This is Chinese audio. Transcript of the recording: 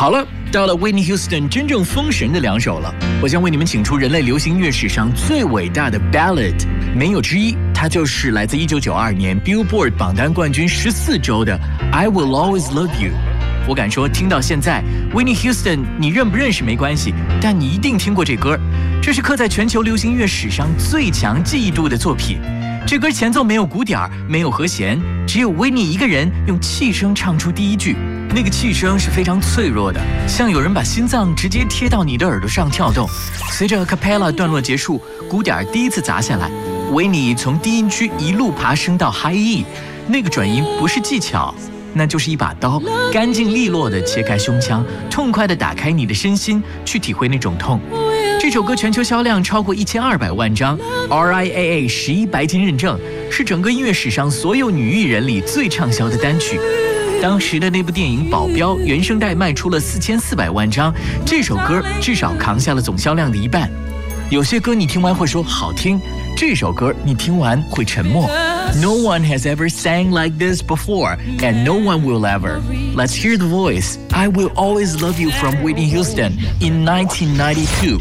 好了，到了 Whitney Houston 真正封神的2首了，我将为你们请出人类流行乐史上最伟大的 ballad， 没有之一，它就是来自1992年 Billboard 榜单冠军14周的 I Will Always Love You。我敢说，听到现在 Whitney Houston 你认不认识没关系，但你一定听过这歌，这是刻在全球流行乐史上最强记忆度的作品。这歌前奏没有鼓点，没有和弦，只有维尼一个人用气声唱出第一句，那个气声是非常脆弱的，像有人把心脏直接贴到你的耳朵上跳动。随着 Capella 段落结束，鼓点第一次砸下来，维尼从低音区一路爬升到 High E， 那个转音不是技巧，那就是一把刀，干净利落地切开胸腔，痛快地打开你的身心，去体会那种痛。这首歌全球销量超过1200万张 ，RIAA 11白金认证，是整个音乐史上所有女艺人里最畅销的单曲。当时的那部电影《保镖》原声带卖出了4400万张，这首歌至少扛下了总销量的一半。有些歌你听完会说好听，这首歌你听完会沉默。No one has ever sang like this before, and no one will ever. Let's hear the voice. I Will Always Love You from Whitney Houston in 1992.